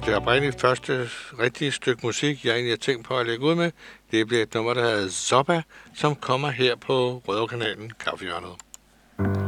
Og det oprindeligt første rigtige stykke musik, jeg egentlig har tænkt på at lægge ud med, det bliver et nummer, der hedder Zoppa, som kommer her på Rødovrekanalen Kaffehjørnet.